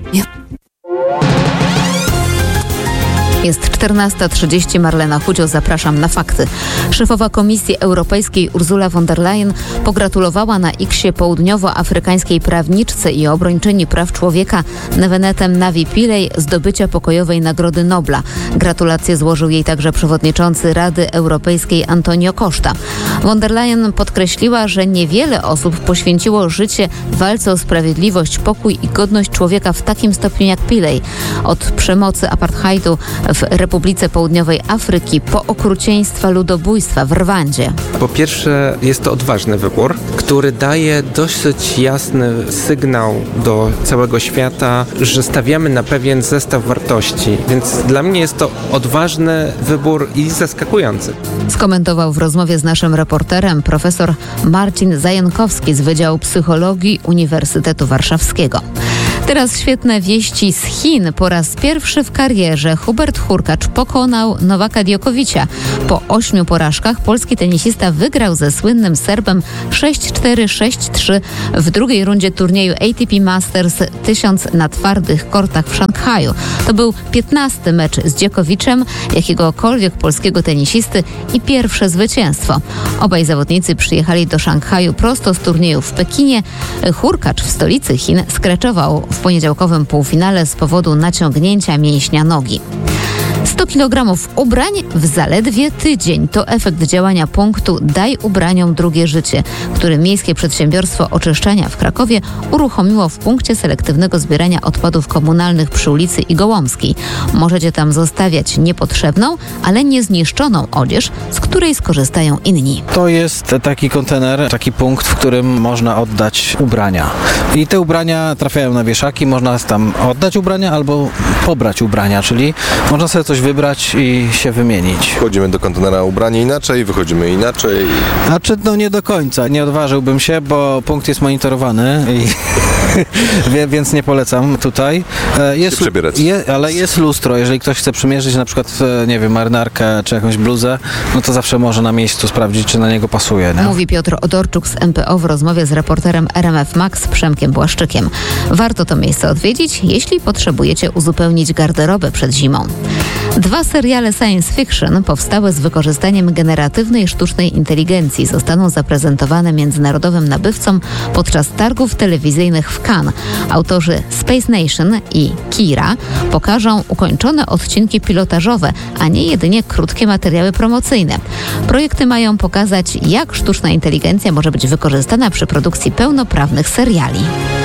Jest 14:30, Marlena Chudzio, zapraszam na fakty. Szefowa Komisji Europejskiej Ursula von der Leyen pogratulowała na X-ie południowoafrykańskiej prawniczce i obrończyni praw człowieka Nevenetem Navi Pillay zdobycia pokojowej Nagrody Nobla. Gratulacje złożył jej także przewodniczący Rady Europejskiej Antonio Costa. Von der Leyen podkreśliła, że niewiele osób poświęciło życie walce o sprawiedliwość, pokój i godność człowieka w takim stopniu jak Pillay. Od przemocy apartheidu w Republice Południowej Afryki po okrucieństwa ludobójstwa w Rwandzie. Po pierwsze, jest to odważny wybór, który daje dosyć jasny sygnał do całego świata, że stawiamy na pewien zestaw wartości. Więc dla mnie jest to odważny wybór i zaskakujący. Skomentował w rozmowie z naszym reporterem profesor Marcin Zajankowski z Wydziału Psychologii Uniwersytetu Warszawskiego. Teraz świetne wieści z Chin. Po raz pierwszy w karierze Hubert Hurkacz pokonał Nowaka Djokovicia. Po 8 porażkach polski tenisista wygrał ze słynnym Serbem 6-4, 6-3 w drugiej rundzie turnieju ATP Masters 1000 na twardych kortach w Szanghaju. To był 15. mecz z Djokovicem jakiegokolwiek polskiego tenisisty i pierwsze zwycięstwo. Obaj zawodnicy przyjechali do Szanghaju prosto z turnieju w Pekinie. Hurkacz w stolicy Chin skreczował w poniedziałkowym półfinale z powodu naciągnięcia mięśnia nogi. 100 kg ubrań w zaledwie tydzień. To efekt działania punktu Daj Ubraniom drugie życie, który Miejskie Przedsiębiorstwo Oczyszczania w Krakowie uruchomiło w punkcie selektywnego zbierania odpadów komunalnych przy ulicy Igołomskiej. Możecie tam zostawiać niepotrzebną, ale niezniszczoną odzież, z której skorzystają inni. To jest taki kontener, taki punkt, w którym można oddać ubrania. I te ubrania trafiają na wieszaki, można tam oddać ubrania albo pobrać ubrania, czyli można sobie coś wybrać i się wymienić. Wchodzimy do kontenera ubranie inaczej, wychodzimy inaczej. Znaczy, nie do końca. Nie odważyłbym się, bo punkt jest monitorowany więc nie polecam tutaj. Ale jest lustro. Jeżeli ktoś chce przymierzyć na przykład, nie wiem, marynarkę czy jakąś bluzę, no to zawsze może na miejscu sprawdzić, czy na niego pasuje. Nie? Mówi Piotr Odorczuk z MPO w rozmowie z reporterem RMF Max Przemkiem Błaszczykiem. Warto to miejsce odwiedzić, jeśli potrzebujecie uzupełnić garderobę przed zimą. 2 seriale science fiction powstałe z wykorzystaniem generatywnej sztucznej inteligencji zostaną zaprezentowane międzynarodowym nabywcom podczas targów telewizyjnych w Cannes. Autorzy Space Nation i Kira pokażą ukończone odcinki pilotażowe, a nie jedynie krótkie materiały promocyjne. Projekty mają pokazać, jak sztuczna inteligencja może być wykorzystana przy produkcji pełnoprawnych seriali.